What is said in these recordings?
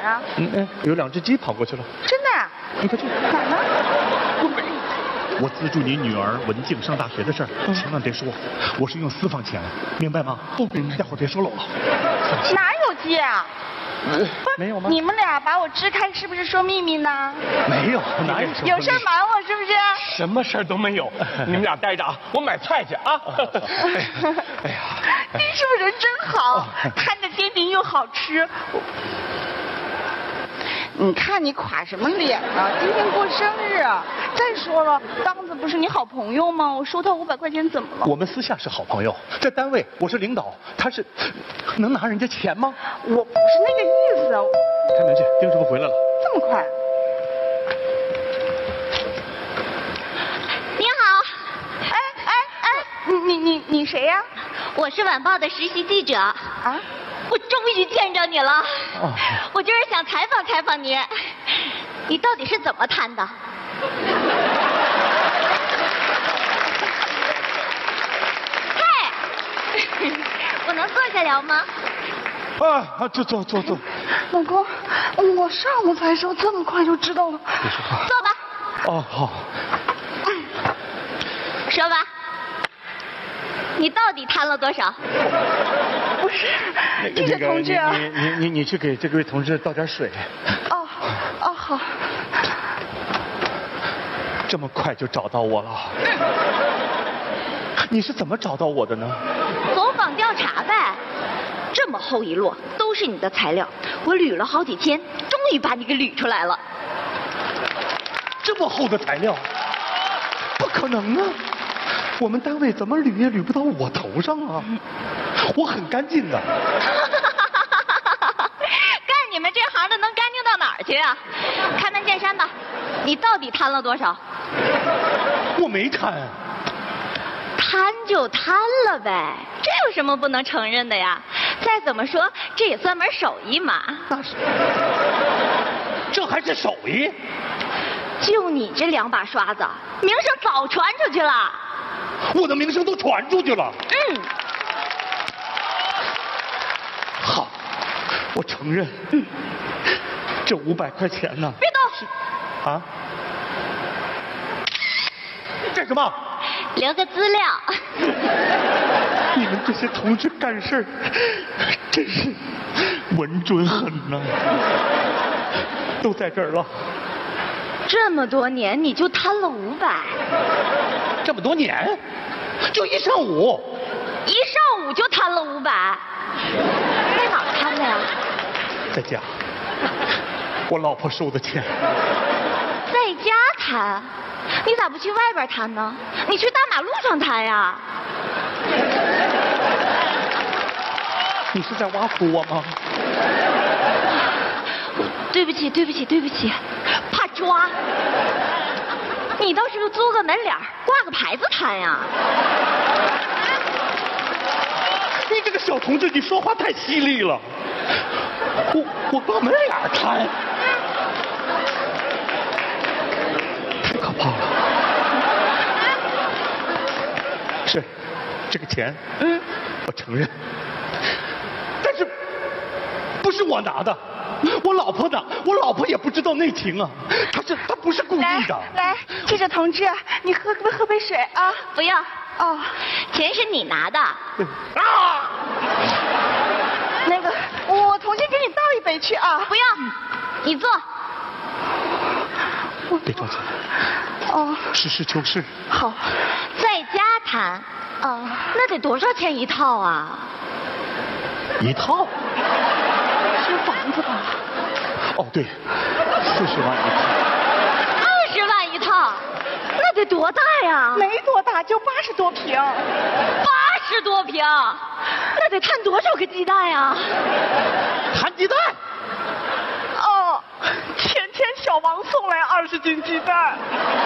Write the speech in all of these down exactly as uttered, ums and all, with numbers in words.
啊？ 嗯嗯，有两只鸡跑过去了。 真的啊？ 你快去。 哪儿呢？ 我资助你女儿文静上大学的事儿，嗯、千万别说，我是用私房钱，明白吗？不明白，待会儿别说漏了。 哪有鸡啊？ 不是没有吗？ 你们俩把我支开，是不是说秘密呢？ 没有，哪有？ 有事瞒我是不是？ 什么事儿都没有，你们俩待着啊，我买菜去啊。 哎呀， 你是不是人真好？摊着煎饼又好吃。你看你垮什么脸啊？今天过生日啊！再说了，当子不是你好朋友吗？我收他五百块钱怎么了？ 我们私下是好朋友，在单位我是领导，他是能拿人家钱吗？ 我不是那个意思。 开门去，丁师傅回来了。 这么快？ 你好。 哎哎哎，你你你你谁呀？ 我是晚报的实习记者。 啊？ 我终于见着你了，哦、我就是想采访采访你，你到底是怎么贪的？嘿，我能坐下聊吗？ 啊啊，坐坐坐坐。 老公，我上午才说，这么快就知道了。 别说话。 坐吧。 哦，好。 说吧，你到底贪了多少？ 不是，记者同志啊， 你你你你去给这位同志倒点水。 哦哦好。 这么快就找到我了？你是怎么找到我的呢？ 走访调查呗，这么厚一摞都是你的材料，我捋了好几天，终于把你给捋出来了。 这么厚的材料？不可能啊！我们单位怎么捋也捋不到我头上啊！我很干净的。 干你们这行的能干净到哪儿去啊？开门见山吧，你到底贪了多少？ 我没贪。 贪就贪了呗，这有什么不能承认的呀？再怎么说，这也算门手艺嘛。 那是。这还是手艺？ 就你这两把刷子，名声早传出去了。 我的名声都传出去了。 嗯。 好，我承认。嗯。这五百块钱呢？ 别动。 啊？干什么？ 留个资料。 你们这些同志干事儿，真是稳准狠呐！都在这儿了。 这么多年你就贪了五百？ 这么多年，就一上午。 一上午就贪了五百？在哪儿贪的呀？ 在家，我老婆收的钱。 在家贪？你咋不去外边贪呢？你去大马路上贪呀？ 你是在挖苦我吗？ 对不起，对不起，对不起，怕抓。你倒是租个门脸，挂个牌子贪呀？ 你这个小同志，你说话太犀利了。我我挂门脸贪，太可怕了。是，这个钱，嗯，我承认，但是不是我拿的。我老婆的，我老婆也不知道内情啊，她是她不是故意的。 来，来记者同志，你喝不喝杯水啊？ 不要。 哦， 钱是你拿的。 啊！那个，我重新给你倒一杯去啊。 不要，你坐。 别着急。 哦。 实事求是。 好。 在家谈。啊，那得多少钱一套啊？ 一套？ 是房子吧？ 哦，对，四十万一套。 二十万一套，那得多大呀？ 没多大，就八十多平。 八十多平，那得摊多少个鸡蛋呀？ 摊鸡蛋？ 哦，前天小王送来二十斤鸡蛋。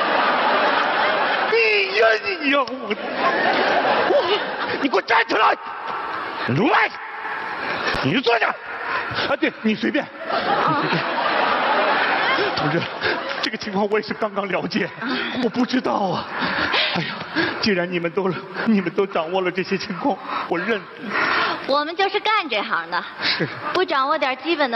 你呀你呀，我我，你给我站起来！出来！你坐下。啊，对你随便，你随便。同志，这个情况我也是刚刚了解，我不知道啊。哎呀，既然你们都你们都掌握了这些情况，我认。 我们就是干这行的， 是不掌握点基本的。